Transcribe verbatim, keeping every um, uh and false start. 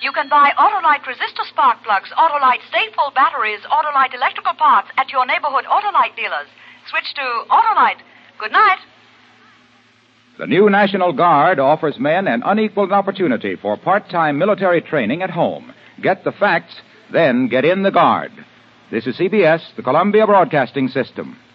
You can buy Autolite resistor spark plugs, Autolite stateful batteries, Autolite electrical parts at your neighborhood Autolite dealers. Switch to Autolite. Good night. The new National Guard offers men an unequaled opportunity for part-time military training at home. Get the facts, then get in the Guard. This is C B S, the Columbia Broadcasting System.